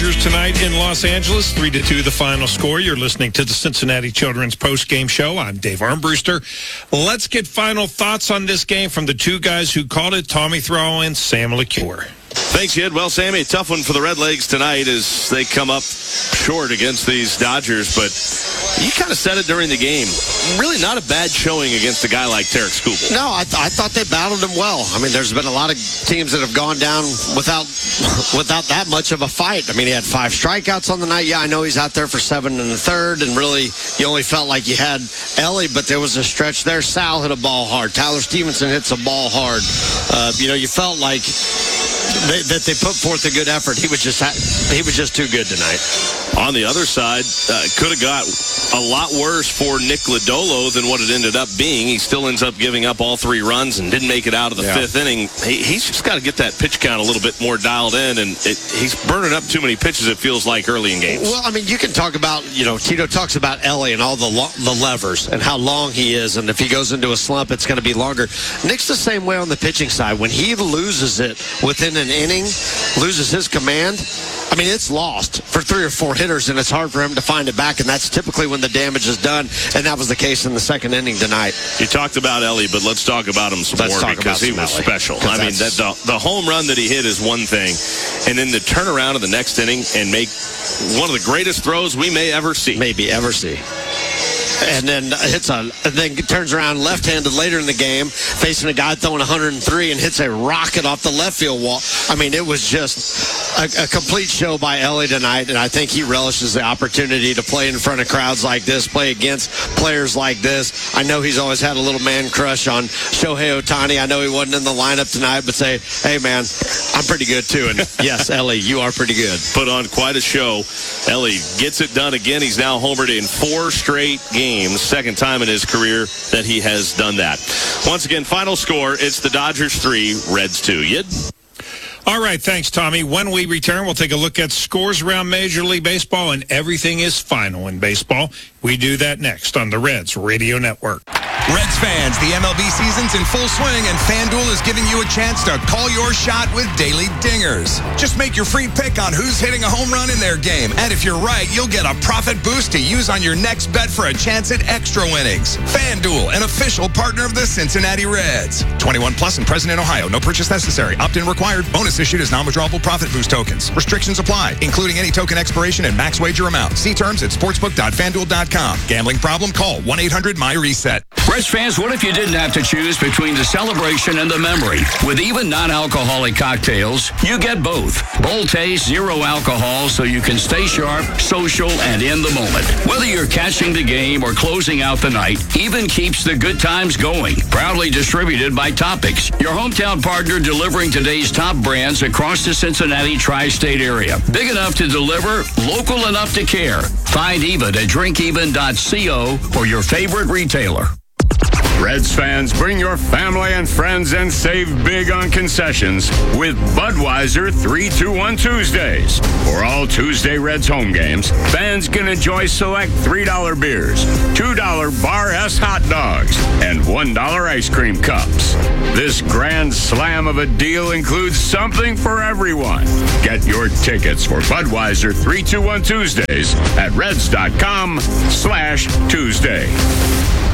Tonight in Los Angeles, 3-2 the final score. You're listening to the Cincinnati Children's post-game show. I'm Dave Armbruster. Let's get final thoughts on this game from the two guys who called it, Tommy Thrall and Sam LeCure. Thanks, Ed. Well, Sammy, a tough one for the Redlegs tonight as they come up short against these Dodgers, but you kind of said it during the game. Really not a bad showing against a guy like Tarek Skubal. No, I thought they battled him well. I mean, there's been a lot of teams that have gone down without that much of a fight. I mean, he had 5 strikeouts on the night. Yeah, I know he's out there for 7 in the third, and really you only felt like you had Ellie, but there was a stretch there. Sal hit a ball hard. Tyler Stevenson hits a ball hard. You felt like that they put forth a good effort. He was just too good tonight. On the other side, could have got a lot worse for Nick Lodolo than what it ended up being. He still ends up giving up all 3 runs and didn't make it out of the 5th inning. He's just got to get that pitch count a little bit more dialed in, and he's burning up too many pitches, it feels like, early in games. Well, I mean, you can talk about, Tito talks about Ellie and all the levers and how long he is, and if he goes into a slump, it's going to be longer. Nick's the same way on the pitching side. When he loses it within an inning, loses his command, I mean, it's lost for 3 or 4 hitters, and it's hard for him to find it back, and that's typically when the damage is done, and that was the case in the 2nd inning tonight. You talked about Ellie, but let's talk about him some more because he was special. I mean, the home run that he hit is one thing, and then the turnaround in the next inning and make one of the greatest throws we may ever see. Maybe ever see. And then turns around left-handed later in the game, facing a guy throwing 103 and hits a rocket off the left field wall. I mean, it was just a complete show by Ellie tonight, and I think he relishes the opportunity to play in front of crowds like this, play against players like this. I know he's always had a little man crush on Shohei Ohtani. I know he wasn't in the lineup tonight, but say, hey, man, I'm pretty good too. And yes, Ellie, you are pretty good. Put on quite a show. Ellie gets it done again. He's now homered in 4 straight games. 2nd time in his career that he has done that. Once again, final score, it's the Dodgers 3, Reds 2. Yid? All right, thanks, Tommy. When we return, we'll take a look at scores around Major League Baseball, and everything is final in baseball. We do that next on the Reds Radio Network. Reds fans, the MLB season's in full swing, and FanDuel is giving you a chance to call your shot with daily dingers. Just make your free pick on who's hitting a home run in their game, and if you're right, you'll get a profit boost to use on your next bet for a chance at extra winnings. FanDuel, an official partner of the Cincinnati Reds. 21 plus and present in Ohio. No purchase necessary. Opt-in required. Bonus issued as non-withdrawable profit boost tokens. Restrictions apply, including any token expiration and max wager amount. See terms at sportsbook.fanduel.com. Gambling problem? Call 1-800-MY-RESET. Reds fans, what if you didn't have to choose between the celebration and the memory? With even non-alcoholic cocktails, you get both. Bold taste, 0 alcohol, so you can stay sharp, social, and in the moment. Whether you're catching the game or closing out the night, Even keeps the good times going. Proudly distributed by Topics, your hometown partner delivering today's top brands across the Cincinnati tri-state area. Big enough to deliver, local enough to care. Find Even at drinkeven.co or your favorite retailer. Reds fans, bring your family and friends and save big on concessions with Budweiser 3-2-1 Tuesdays. For all Tuesday Reds home games, fans can enjoy select $3 beers, $2 Bar S hot dogs, and $1 ice cream cups. This grand slam of a deal includes something for everyone. Get your tickets for Budweiser 3-2-1 Tuesdays at reds.com/Tuesday.